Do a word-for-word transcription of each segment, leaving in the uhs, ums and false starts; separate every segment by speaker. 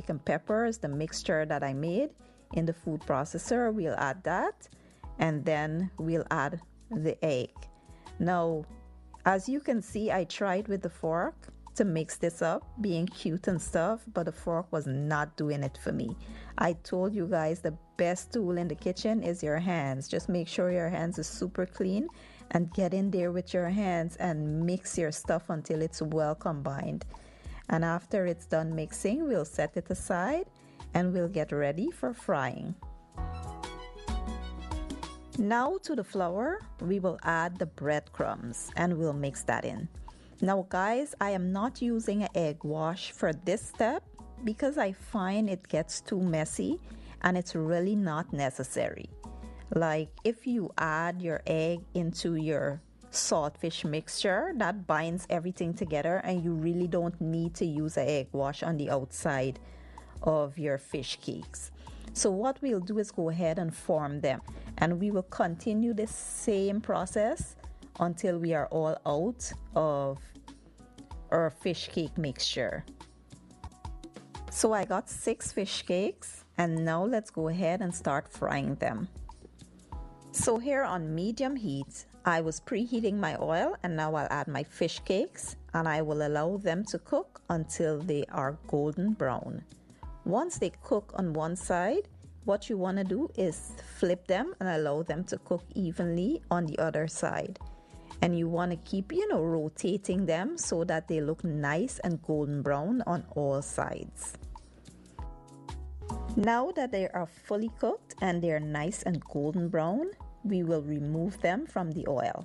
Speaker 1: garlic and peppers, the mixture that I made in the food processor. We'll add that, and then we'll add the egg. Now, as you can see, I tried with the fork to mix this up, being cute and stuff, but the fork was not doing it for me. I told you guys the best tool in the kitchen is your hands. Just make sure your hands are super clean and get in there with your hands and mix your stuff until it's well combined. And after it's done mixing, we'll set it aside and we'll get ready for frying. Now to the flour, we will add the breadcrumbs and we'll mix that in. Now guys, I am not using an egg wash for this step because I find it gets too messy and it's really not necessary. Like if you add your egg into your saltfish mixture, that binds everything together and you really don't need to use an egg wash on the outside of your fish cakes. So what we'll do is go ahead and form them, and we will continue this same process until we are all out of our fish cake mixture. So I got six fish cakes, and now let's go ahead and start frying them. So here on medium heat, I was preheating my oil, and now I'll add my fish cakes and I will allow them to cook until they are golden brown. Once they cook on one side, what you want to do is flip them and allow them to cook evenly on the other side. And you want to keep, you know, rotating them so that they look nice and golden brown on all sides. Now that they are fully cooked and they're nice and golden brown, we will remove them from the oil.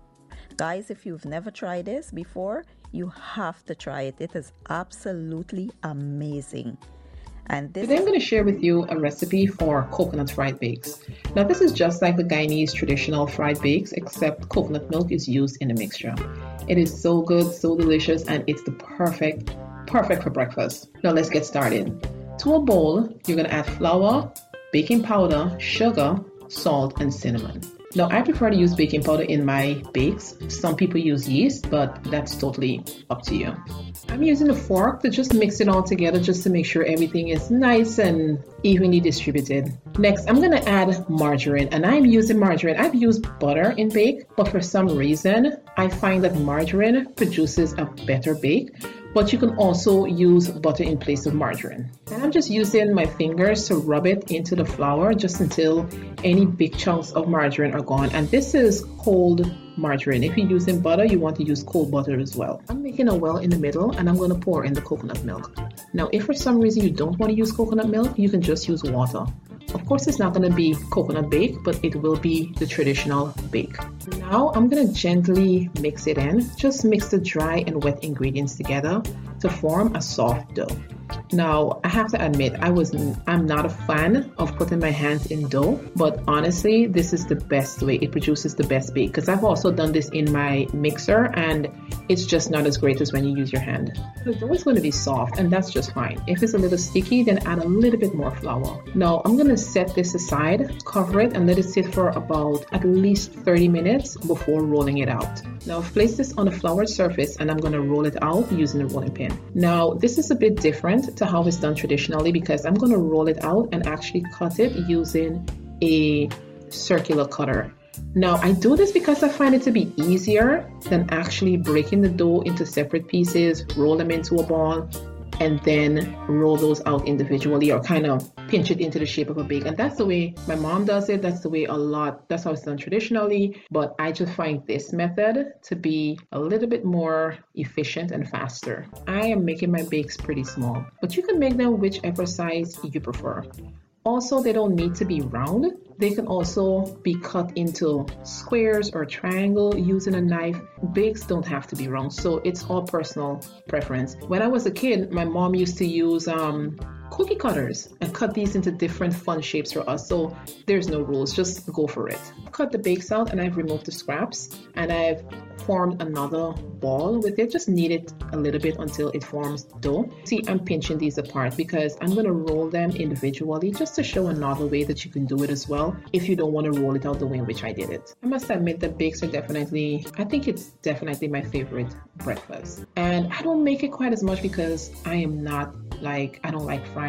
Speaker 1: Guys, if you've never tried this before, you have to try it. It is absolutely amazing. And this
Speaker 2: Today I'm going to share with you a recipe for coconut fried bakes. Now this is just like the Guyanese traditional fried bakes, except coconut milk is used in the mixture. It is so good, so delicious, and it's the perfect, perfect for breakfast. Now let's get started. To a bowl, you're going to add flour, baking powder, sugar, salt, and cinnamon. Now I prefer to use baking powder in my bakes. Some people use yeast, but that's totally up to you. I'm using a fork to just mix it all together just to make sure everything is nice and evenly distributed. Next, I'm going to add margarine, and I'm using margarine. I've used butter in bake, but for some reason, I find that margarine produces a better bake. But you can also use butter in place of margarine. And I'm just using my fingers to rub it into the flour just until any big chunks of margarine are gone. And this is cold margarine. If you're using butter, you want to use cold butter as well. I'm making a well in the middle, and I'm going to pour in the coconut milk. Now, if for some reason you don't want to use coconut milk, you can just use water. Of course, it's not going to be coconut bake, but it will be the traditional bake. Now I'm going to gently mix it in. Just mix the dry and wet ingredients together to form a soft dough. Now, I have to admit, I was, I'm not a fan of putting my hands in dough, but honestly, this is the best way. It produces the best bake, because I've also done this in my mixer, and it's just not as great as when you use your hand. The dough is going to be soft, and that's just fine. If it's a little sticky, then add a little bit more flour. Now, I'm going to set this aside, cover it, and let it sit for about at least thirty minutes before rolling it out. Now, I've placed this on a floured surface, and I'm going to roll it out using a rolling pin. Now, this is a bit different to how it's done traditionally, because I'm going to roll it out and actually cut it using a circular cutter. Now I do this because I find it to be easier than actually breaking the dough into separate pieces, roll them into a ball, and then roll those out individually, or kind of pinch it into the shape of a bake. And that's the way my mom does it. That's the way a lot, that's how it's done traditionally. But I just find this method to be a little bit more efficient and faster. I am making my bakes pretty small, but you can make them whichever size you prefer. Also, they don't need to be round. They can also be cut into squares or triangle using a knife. Bakes don't have to be round, so it's all personal preference. When I was a kid, my mom used to use um, cookie cutters and cut these into different fun shapes for us. So there's no rules, just go for it. Cut the bakes out, and I've removed the scraps, and I've formed another ball with it. Just knead it a little bit until it forms dough. See, I'm pinching these apart because I'm going to roll them individually just to show another way that you can do it as well if you don't want to roll it out the way in which I did it. I must admit that bakes are definitely, I think it's definitely my favorite breakfast. And I don't make it quite as much because I am not like, I don't like frying